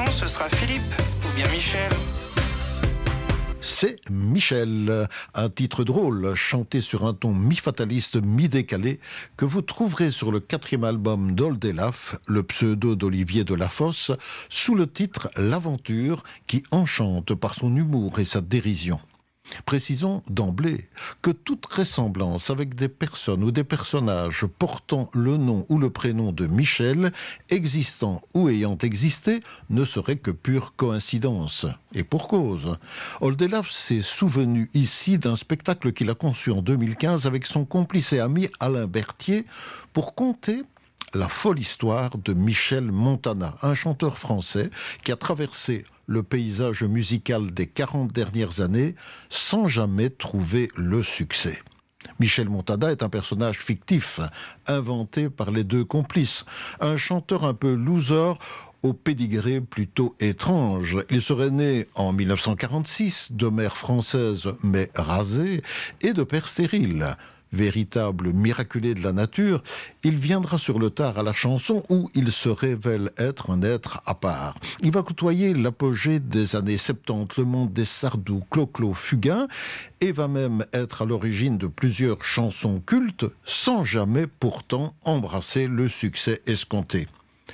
Non, ce sera Philippe ou bien Michel. C'est Michel, un titre drôle, chanté sur un ton mi-fataliste, mi-décalé, que vous trouverez sur le 4e album d'Old Elaf, le pseudo d'Olivier Delafosse, sous le titre L'Aventure, qui enchante par son humour et sa dérision. Précisons d'emblée que toute ressemblance avec des personnes ou des personnages portant le nom ou le prénom de Michel, existant ou ayant existé, ne serait que pure coïncidence. Et pour cause. Old Elaf s'est souvenu ici d'un spectacle qu'il a conçu en 2015 avec son complice et ami Alain Berthier pour conter la folle histoire de Michel Montana, un chanteur français qui a traversé le paysage musical des 40 dernières années sans jamais trouver le succès. Michel Montana est un personnage fictif, inventé par les deux complices, un chanteur un peu loser au pédigré plutôt étrange. Il serait né en 1946 de mère française mais rasée et de père stérile. Véritable miraculé de la nature, il viendra sur le tard à la chanson où il se révèle être un être à part. Il va côtoyer l'apogée des années 70, le monde des Sardou, Clo-Clo, Fugain, et va même être à l'origine de plusieurs chansons cultes, sans jamais pourtant embrasser le succès escompté.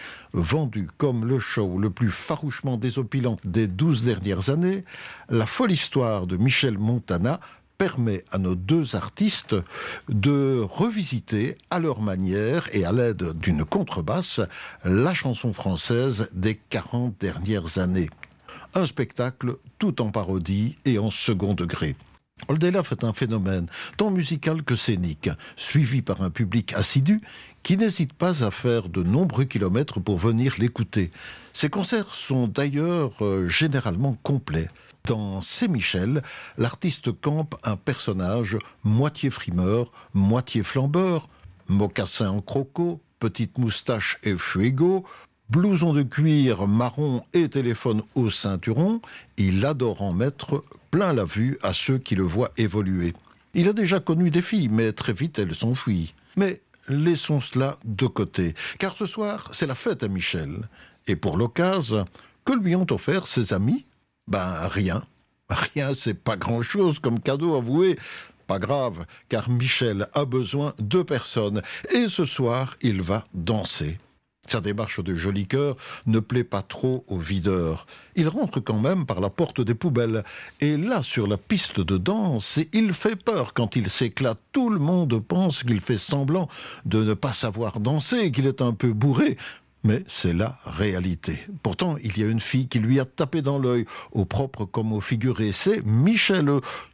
Vendu comme le show le plus farouchement désopilant des 12 dernières années, la folle histoire de Michel Montana permet à nos deux artistes de revisiter à leur manière et à l'aide d'une contrebasse la chanson française des 40 dernières années. Un spectacle tout en parodie et en second degré. Old Elaf est un phénomène tant musical que scénique, suivi par un public assidu qui n'hésite pas à faire de nombreux kilomètres pour venir l'écouter. Ses concerts sont d'ailleurs généralement complets. Dans C'est Michel, l'artiste campe un personnage moitié frimeur, moitié flambeur, mocassin en croco, petite moustache et fuego, blouson de cuir marron et téléphone au ceinturon, il adore en mettre plein la vue à ceux qui le voient évoluer. Il a déjà connu des filles, mais très vite elles s'enfuient. Mais laissons cela de côté, car ce soir, c'est la fête à Michel. Et pour l'occasion, que lui ont offert ses amis ? Rien. Rien, c'est pas grand-chose comme cadeau, avoué. Pas grave, car Michel a besoin de personne. Et ce soir, il va danser. Sa démarche de joli cœur ne plaît pas trop aux videurs. Il rentre quand même par la porte des poubelles. Et là, sur la piste de danse, il fait peur quand il s'éclate. Tout le monde pense qu'il fait semblant de ne pas savoir danser, qu'il est un peu bourré. Mais c'est la réalité. Pourtant, il y a une fille qui lui a tapé dans l'œil, au propre comme au figuré. C'est Michel,